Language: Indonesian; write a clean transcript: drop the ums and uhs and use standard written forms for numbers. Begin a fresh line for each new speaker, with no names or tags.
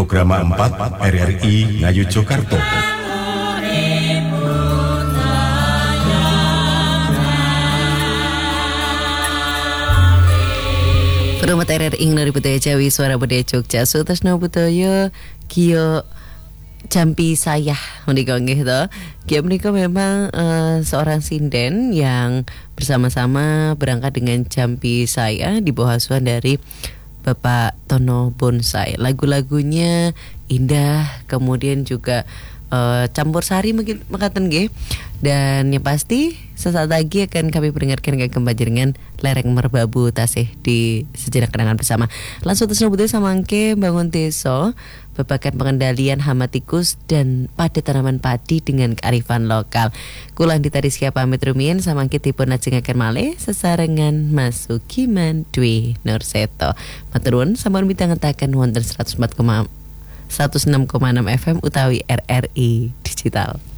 Program 4 RRI Ngayu Jokarto.
Perumat RRI Nari Budaya Jawi Suara Budaya Jogja Sutasno Budaya Kio Jampi Sayah menika nggih to. Kia menika memang seorang sinden yang bersama-sama berangkat dengan Jampi Sayah di bawah asuhan dari Bapak Tono Bonsai. Lagu-lagunya indah, kemudian juga campur sari mungkin mekaten nggih. Dan yang pasti sesaat lagi akan kami peringatkan ke panjenengan lereng merbabu tasih di sejenak kenangan bersama. Langsung terus nubute samangke bangun desa babagan pengendalian hama tikus dan pada tanaman padi dengan kearifan lokal. Kula Andita Rizkia pamit rumiyin samangke dipun lajengaken malih sesarengan Mas Sugiman Dwi Nurseto. Matur nuwun sampun mitangetaken wonten 106,6 FM utawi RRI Digital.